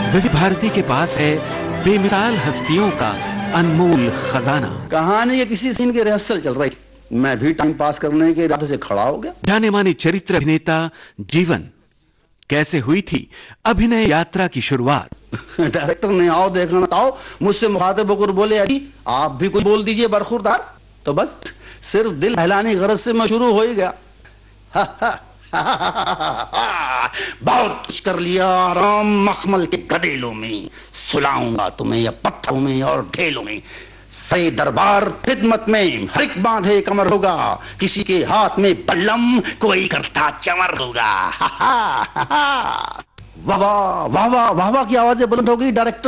विविध भारती के पास है बेमिसाल हस्तियों का अनमोल खजाना। कहानी के किसी सीन की रिहर्सल चल रही, मैं भी टाइम पास करने के इरादे से खड़ा हो गया। जाने माने चरित्र अभिनेता जीवन, कैसे हुई थी अभिनय यात्रा की शुरुआत। डायरेक्टर ने आओ देखना आओ मुझसे मुखातिब होकर बोले, अजी आप भी कुछ बोल दीजिए बरखुरदार। तो बस सिर्फ दिल बहलाने की गरज से मैं शुरू हो ही गया। बहुत कुछ कर लिया राम मखमल के गदेलों में, सुलाऊंगा तुम्हें या पत्थरों में और ढेलों में। सरे दरबार खिदमत में हर एक बांधे कमर होगा, किसी के हाथ में बल्लम कोई करता चमर होगा। वाह वाह वाह वाह वाह की आवाजें बुलंद हो गई। डायरेक्टर